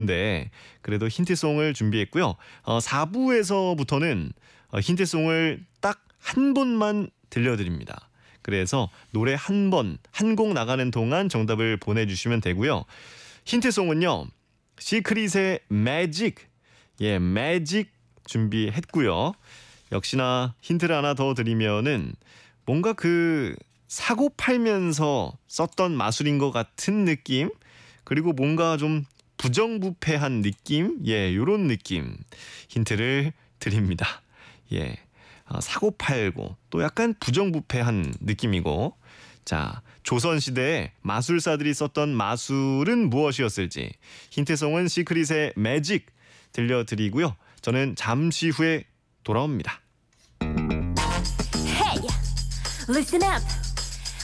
네, 그래도 힌트송을 준비했고요. 4부에서부터는 힌트송을 딱 한 번만 들려드립니다. 그래서 노래 한 번, 한 곡 나가는 동안 정답을 보내주시면 되고요. 힌트송은요, 시크릿의 매직, 예, 매직 준비했고요. 역시나 힌트를 하나 더 드리면은 뭔가 그 사고 팔면서 썼던 마술인 것 같은 느낌, 그리고 뭔가 좀 부정부패한 느낌, 예, 요런 느낌 힌트를 드립니다. 예, 사고 팔고 또 약간 부정부패한 느낌이고, 자, 조선시대에 마술사들이 썼던 마술은 무엇이었을지 힌트송은 시크릿의 매직 들려드리고요. 저는 잠시 후에 돌아옵니다. Hey, listen up.